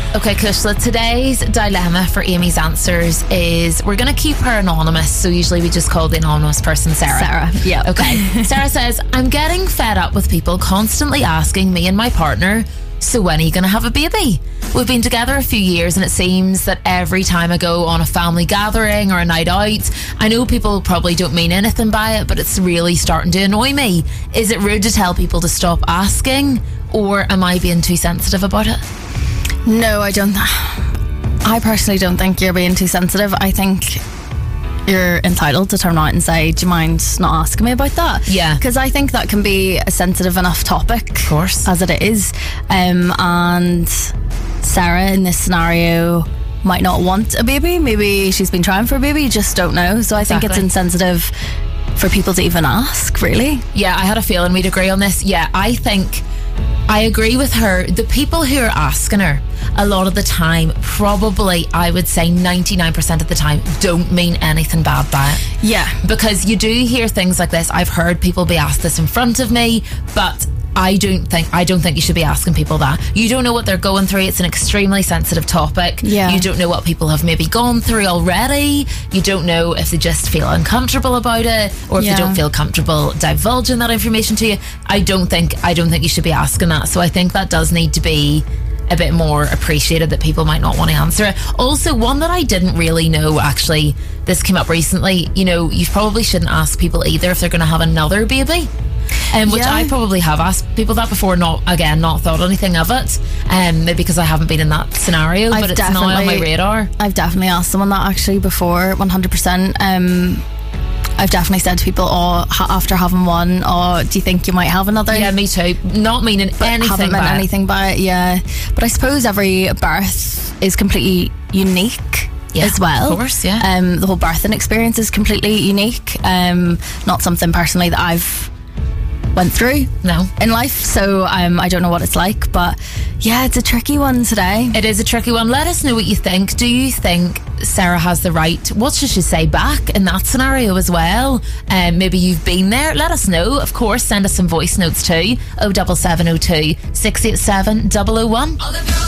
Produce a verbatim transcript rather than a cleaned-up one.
Okay, Kushla, today's dilemma for Amy's answers is we're going to keep her anonymous, so usually we just call the anonymous person Sarah. Sarah, yeah. Okay. Sarah says, I'm getting fed up with people constantly asking me and my partner, so when are you going to have a baby? We've been together a few years and it seems that every time I go on a family gathering or a night out, I know people probably don't mean anything by it, but it's really starting to annoy me. Is it rude to tell people to stop asking, or am I being too sensitive about it? No, I don't. I personally don't think you're being too sensitive. I think you're entitled to turn out and say, do you mind not asking me about that? Yeah. Because I think that can be a sensitive enough topic. Of course. As it is. Um, and Sarah, in this scenario, might not want a baby. Maybe she's been trying for a baby, you just don't know. So I Exactly. think it's insensitive for people to even ask, really. Yeah, I had a feeling we'd agree on this. Yeah, I think I agree with her. The people who are asking her, a lot of the time, probably, I would say ninety-nine percent of the time, don't mean anything bad by it. Yeah. Because you do hear things like this. I've heard people be asked this in front of me, but I don't think I don't think you should be asking people that. You don't know what they're going through. It's an extremely sensitive topic. Yeah. You don't know what people have maybe gone through already. You don't know if they just feel uncomfortable about it, or if Yeah. they don't feel comfortable divulging that information to you. I don't think I don't think you should be asking that. So I think that does need to be a bit more appreciated, that people might not want to answer it. Also, one that I didn't really know, actually, this came up recently, you know, you probably shouldn't ask people either if they're going to have another baby. Um, which Yeah. I probably have asked people that before, not again, not thought anything of it, um, maybe because I haven't been in that scenario, I've but it's now on my radar. I've definitely asked someone that actually before, one hundred percent. Um, I've definitely said to people, oh, ha- after having one, oh, do you think you might have another? Yeah, me too. Not meaning But anything haven't meant by it. anything by it, yeah. But I suppose every birth is completely unique. Yeah, as well. of course, yeah. Um, the whole birthing experience is completely unique. Um, not something personally that I've went through No. in life, so um, I don't know what it's like, but yeah, it's a tricky one today. It is a tricky one. Let us know what you think. Do you think Sarah has the right? What should she say back in that scenario as well? Um, maybe you've been there. Let us know. Of course, send us some voice notes too. oh seven seven oh two, six eight seven, double oh one.